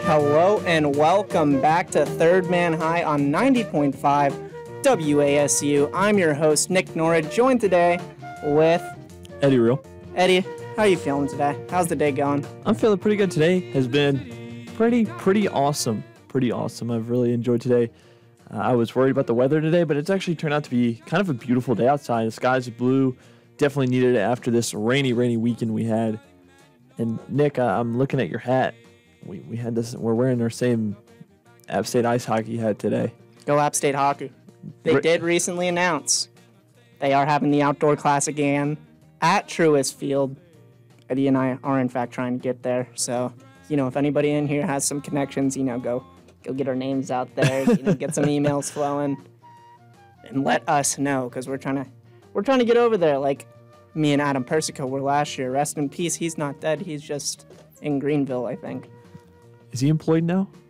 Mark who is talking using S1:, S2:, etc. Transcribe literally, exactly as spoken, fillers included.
S1: Hello and welcome back to Third Man High on ninety point five W A S U. I'm your host, Nick Nora, joined today with
S2: Eddie Real.
S1: Eddie. How are you feeling today? How's the day going?
S2: I'm feeling pretty good today. Has been pretty, pretty awesome. Pretty awesome. I've really enjoyed today. Uh, I was worried about the weather today, but it's actually turned out to be kind of a beautiful day outside. The skies are blue. Definitely needed it after this rainy, rainy weekend we had. And Nick, I, I'm looking at your hat. We we had this. We're wearing our same App State ice hockey hat today.
S1: Go App State Hockey. They
S2: Re-
S1: did recently announce they are having the outdoor classic again at Truist Field. Eddie and I are in fact trying to get there. So, you know, if anybody in here has some connections, you know, go go get our names out there, you know, get some emails flowing, and let us know because we're trying to we're trying to get over there. Like me and Adam Persico were last year. Rest in peace. He's not dead. He's just in Greenville, I think.
S2: Is he employed now?